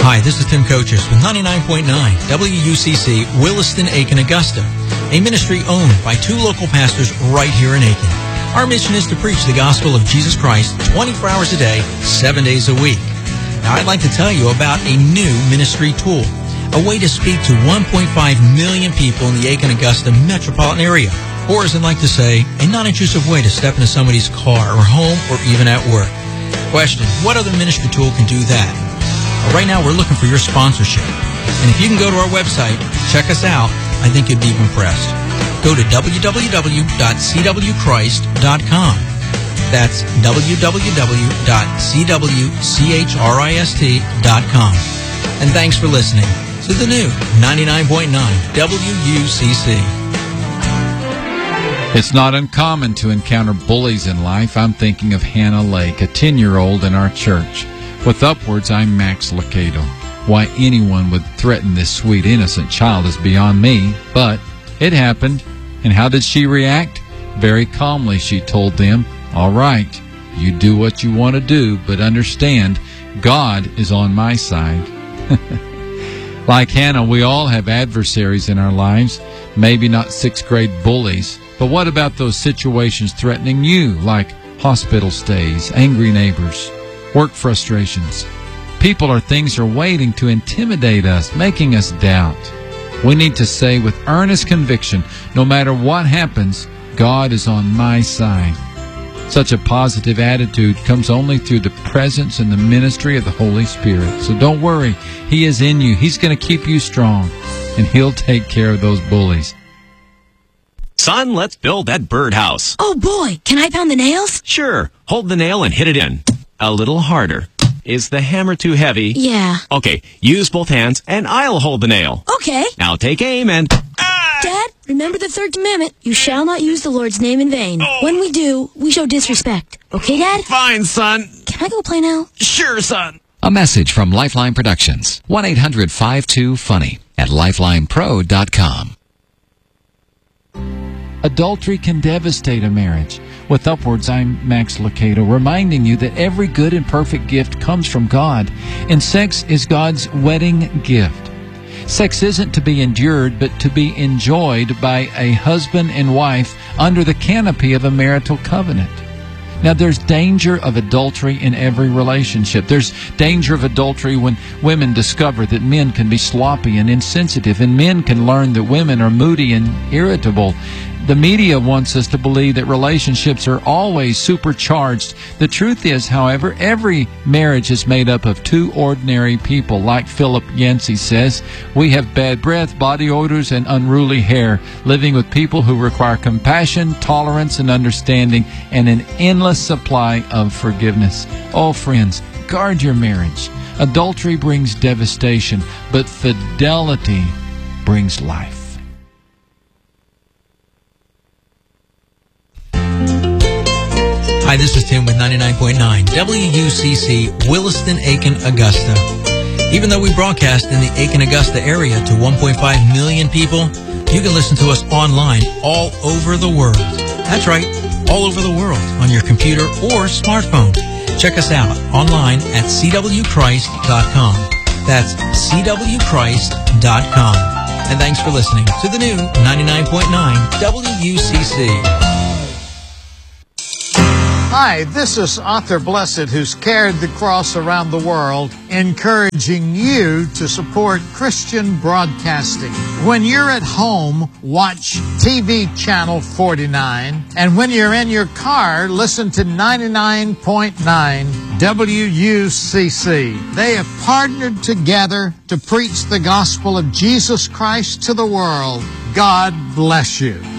Hi, this is Tim Coaches with 99.9 WUCC Williston, Aiken, Augusta, a ministry owned by two local pastors right here in Aiken. Our mission is to preach the gospel of Jesus Christ 24 hours a day, 7 days a week. Now, I'd like to tell you about a new ministry tool, a way to speak to 1.5 million people in the Aiken-Augusta metropolitan area, or as I'd like to say, a non-intrusive way to step into somebody's car or home or even at work. Question, what other ministry tool can do that? Right now, we're looking for your sponsorship. And if you can go to our website, check us out, I think you'd be impressed. Go to www.cwchrist.com. That's www.cwchrist.com. And thanks for listening to the new 99.9 WUCC. It's not uncommon to encounter bullies in life. I'm thinking of Hannah Lake, a 10-year-old in our church. With Upwards, I'm Max Lucado. Why anyone would threaten this sweet, innocent child is beyond me, but it happened. And how did she react? Very calmly, she told them, "All right, you do what you want to do, but understand, God is on my side." Like Hannah, we all have adversaries in our lives, maybe not sixth-grade bullies, but what about those situations threatening you, like hospital stays, angry neighbors, work frustrations? People or things are waiting to intimidate us, making us doubt. We need to say with earnest conviction, no matter what happens, God is on my side. Such a positive attitude comes only through the presence and the ministry of the Holy Spirit. So don't worry, He is in you. He's going to keep you strong, and He'll take care of those bullies. Son, let's build that birdhouse. Oh boy, can I pound the nails? Sure. Hold the nail and hit it in. A little harder. Is the hammer too heavy? Yeah. Okay, use both hands and I'll hold the nail. Okay. Now take aim and... Dad, remember the third commandment. You shall not use the Lord's name in vain. Oh. When we do, we show disrespect. Okay, Dad? Fine, son. Can I go play now? Sure, son. A message from Lifeline Productions. 1-800-52-FUNNY at lifelinepro.com. Adultery can devastate a marriage. With Upwards, I'm Max Lucado, reminding you that every good and perfect gift comes from God, and sex is God's wedding gift. Sex isn't to be endured, but to be enjoyed by a husband and wife under the canopy of a marital covenant. Now, there's danger of adultery in every relationship. There's danger of adultery when women discover that men can be sloppy and insensitive, and men can learn that women are moody and irritable. The media wants us to believe that relationships are always supercharged. The truth is, however, every marriage is made up of two ordinary people. Like Philip Yancey says, we have bad breath, body odors, and unruly hair, living with people who require compassion, tolerance, and understanding, and an endless supply of forgiveness. Oh, friends, guard your marriage. Adultery brings devastation, but fidelity brings life. Hi, this is Tim with 99.9 WUCC Williston, Aiken, Augusta. Even though we broadcast in the Aiken-Augusta area to 1.5 million people, you can listen to us online all over the world. That's right, all over the world on your computer or smartphone. Check us out online at cwchrist.com. That's cwchrist.com. And thanks for listening to the new 99.9 WUCC. Hi, this is Arthur Blessed, who's carried the cross around the world, encouraging you to support Christian broadcasting. When you're at home, watch TV Channel 49, and when you're in your car, listen to 99.9 WUCC. They have partnered together to preach the gospel of Jesus Christ to the world. God bless you.